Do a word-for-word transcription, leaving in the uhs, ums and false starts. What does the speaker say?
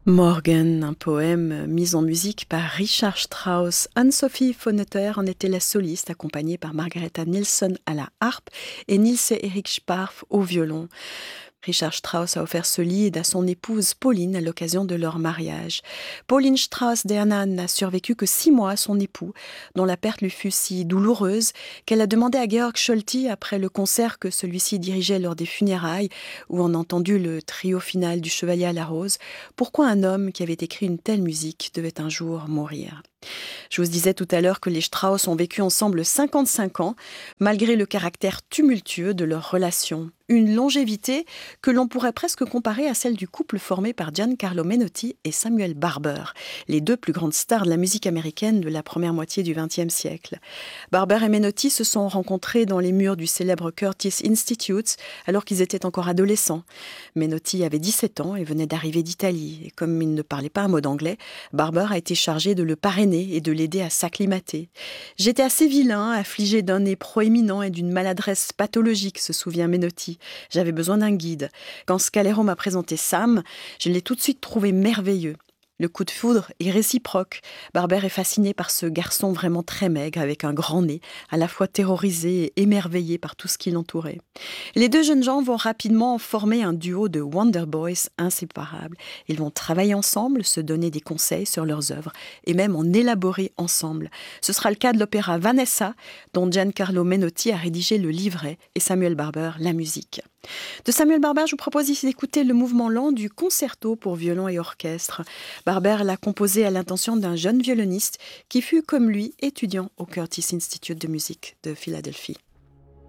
Morgen, un poème mis en musique par Richard Strauss. Anne-Sophie Phoneter en était la soliste, accompagnée par Margaretha Nilsson à la harpe et Nils Erik Sparf au violon. Richard Strauss a offert ce lied à son épouse Pauline à l'occasion de leur mariage. Pauline Strauss-Dehanan n'a survécu que six mois à son époux, dont la perte lui fut si douloureuse qu'elle a demandé à Georg Scholti, après le concert que celui-ci dirigeait lors des funérailles, où on a entendu le trio final du Chevalier à la Rose, pourquoi un homme qui avait écrit une telle musique devait un jour mourir. Je vous disais tout à l'heure que les Strauss ont vécu ensemble cinquante-cinq ans, malgré le caractère tumultueux de leur relation. Une longévité que l'on pourrait presque comparer à celle du couple formé par Giancarlo Menotti et Samuel Barber, les deux plus grandes stars de la musique américaine de la première moitié du vingtième siècle. Barber et Menotti se sont rencontrés dans les murs du célèbre Curtis Institute alors qu'ils étaient encore adolescents. Menotti avait dix-sept ans et venait d'arriver d'Italie. Et comme il ne parlait pas un mot d'anglais, Barber a été chargé de le parrainer et de l'aider à s'acclimater. « J'étais assez vilain, affligé d'un nez proéminent et d'une maladresse pathologique », se souvient Menotti. « J'avais besoin d'un guide. Quand Scalero m'a présenté Sam, je l'ai tout de suite trouvé merveilleux. » Le coup de foudre est réciproque. Barber est fasciné par ce garçon vraiment très maigre, avec un grand nez, à la fois terrorisé et émerveillé par tout ce qui l'entourait. Les deux jeunes gens vont rapidement former un duo de Wonder Boys inséparables. Ils vont travailler ensemble, se donner des conseils sur leurs œuvres et même en élaborer ensemble. Ce sera le cas de l'opéra Vanessa, dont Giancarlo Menotti a rédigé le livret et Samuel Barber la musique. De Samuel Barber, je vous propose ici d'écouter le mouvement lent du concerto pour violon et orchestre. Barber l'a composé à l'intention d'un jeune violoniste qui fut, comme lui, étudiant au Curtis Institute de musique de Philadelphie.